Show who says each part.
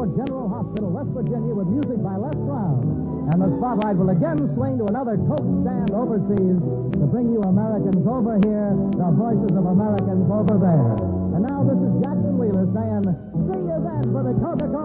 Speaker 1: War General Hospital, West Virginia, with music by Les Brown. And the spotlight will again swing to another Coke stand overseas to bring you Americans over here, the voices of Americans over there. And now this is Jackson Wheeler saying, see you then for the Coca-Cola